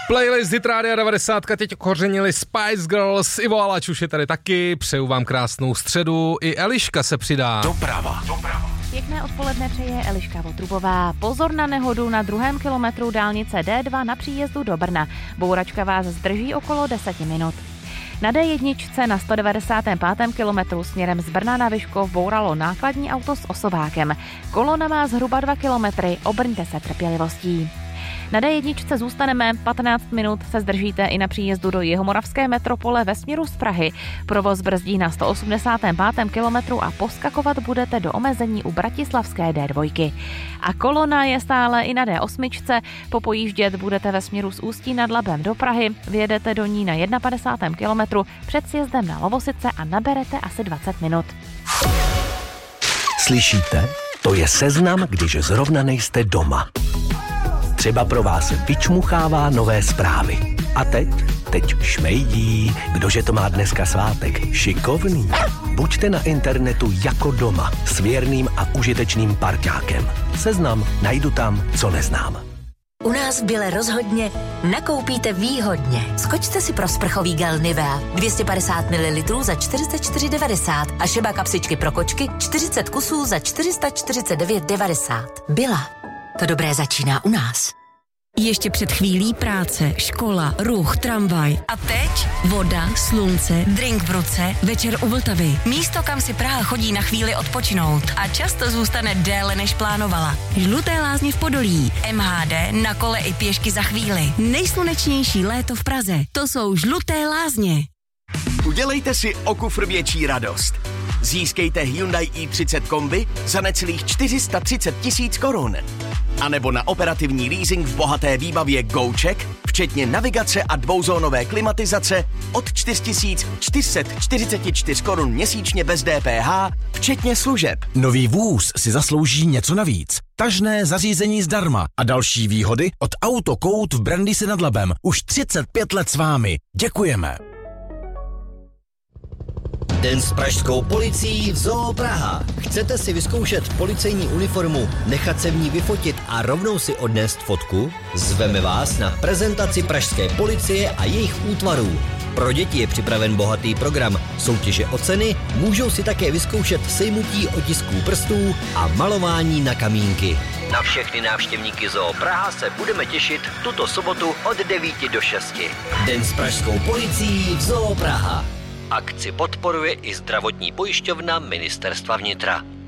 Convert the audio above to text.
Playlist Hit Rádia 90, teď okořenili Spice Girls, Ivo Alač už je tady taky, přeju vám krásnou středu, i Eliška se přidá. Doprava. Pěkné odpoledne přeje Eliška Votrubová. Pozor na nehodu na 2. kilometru dálnice D2 na příjezdu do Brna. Bouračka vás zdrží okolo 10 minut. Na D1 na 195. kilometru směrem z Brna na Vyškov bouralo nákladní auto s osobákem. Kolona má zhruba 2 kilometry, obrňte se trpělivostí. Na D1 zůstaneme, 15 minut se zdržíte i na příjezdu do jihomoravské metropole ve směru z Prahy. Provoz brzdí na 185. kilometru a poskakovat budete do omezení u bratislavské D2. A kolona je stále i na D8. Popojíždět budete ve směru z Ústí nad Labem do Prahy, vyjedete do ní na 51. kilometru před sjezdem na Lovosice a naberete asi 20 minut. Slyšíte? To je seznam, když zrovna nejste doma. Třeba pro vás vyčmuchává nové zprávy. A teď šmejdí, kdože to má dneska svátek. Šikovný. Buďte na internetu jako doma s věrným a užitečným parťákem. Seznam najdu tam, co neznám. U nás v Bile rozhodně nakoupíte výhodně. Skočte si pro sprchový gel Nivea 250 ml za 44,90 a Šeba kapsičky pro kočky 40 kusů za 449,90. Bila. To dobré začíná u nás. Ještě před chvílí práce, škola, ruch, tramvaj. A teď voda, slunce, drink v ruce, večer u Vltavy. Místo, kam si Praha chodí na chvíli odpočinout a často zůstane déle, než plánovala. Žluté lázně v Podolí, MHD, na kole i pěšky za chvíli. Nejslunečnější léto v Praze, to jsou Žluté lázně. Udělejte si o kufr větší radost. Získejte Hyundai i30 kombi za necelých 430 000 korun. A nebo na operativní leasing v bohaté výbavě GoCheck, včetně navigace a dvouzónové klimatizace od 4444 korun měsíčně bez DPH, včetně služeb. Nový vůz si zaslouží něco navíc. Tažné zařízení zdarma a další výhody od Autokout v Brandýse nad Labem. Už 35 let s vámi. Děkujeme. Den s pražskou policií v Zoo Praha. Chcete si vyzkoušet policejní uniformu, nechat se v ní vyfotit a rovnou si odnést fotku? Zveme vás na prezentaci pražské policie a jejich útvarů. Pro děti je připraven bohatý program, soutěže o ceny, můžou si také vyzkoušet sejmutí otisků prstů a malování na kamínky. Na všechny návštěvníky Zoo Praha se budeme těšit tuto sobotu od 9 do 6. Den s pražskou policií v Zoo Praha. Akci podporuje i zdravotní pojišťovna Ministerstva vnitra.